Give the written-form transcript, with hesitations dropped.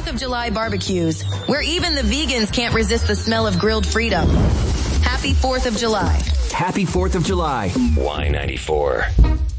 4th of July barbecues, where even the vegans can't resist the smell of grilled freedom. Happy 4th of July. Happy 4th of July. Y94.